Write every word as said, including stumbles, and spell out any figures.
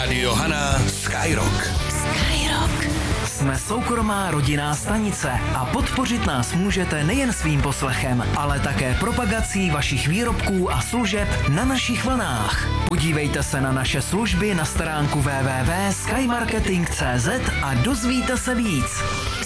Rádio Hana Skyrock. Skyrock. Jsme soukromá rodinná stanice a podpořit nás můžete nejen svým poslechem, ale také propagací vašich výrobků a služeb na našich vlnách. Podívejte se na naše služby na stránku w w w tečka skymarketing tečka c z a dozvíte se víc.